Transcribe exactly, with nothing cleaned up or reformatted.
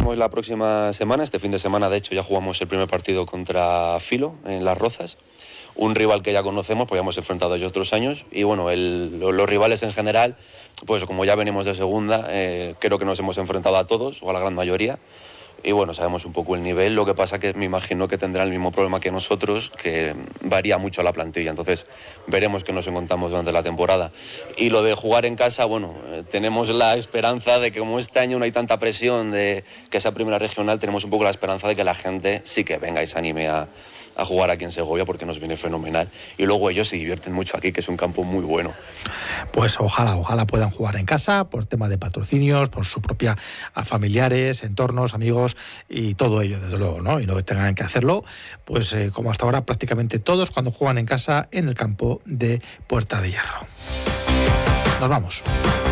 tenemos la próxima semana, este fin de semana de hecho ya jugamos el primer partido contra Filo en Las Rozas, un rival que ya conocemos, pues ya hemos enfrentado a ellos otros años, y bueno, el, los, los rivales en general, pues como ya venimos de segunda, eh, creo que nos hemos enfrentado a todos, o a la gran mayoría, y bueno, sabemos un poco el nivel. Lo que pasa que me imagino que tendrán el mismo problema que nosotros, que varía mucho la plantilla, entonces veremos qué nos encontramos durante la temporada. Y lo de jugar en casa, bueno, eh, tenemos la esperanza de que como este año no hay tanta presión de que sea primera regional, tenemos un poco la esperanza de que la gente sí que venga y se anime a, a jugar aquí en Segovia, porque nos viene fenomenal, y luego ellos se divierten mucho aquí, que es un campo muy bueno. Pues ojalá, ojalá puedan jugar en casa, por tema de patrocinios, por su propia a familiares, entornos, amigos y todo ello, desde luego, ¿no? Y no que tengan que hacerlo, pues eh, como hasta ahora prácticamente todos cuando juegan en casa en el campo de Puerta de Hierro. Nos vamos.